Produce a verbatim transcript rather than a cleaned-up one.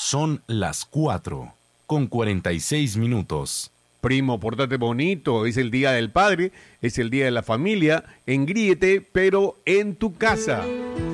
Son las cuatro con cuarenta y seis minutos. Primo, pórtate bonito, es el Día del Padre, es el Día de la Familia, engríete, pero en tu casa.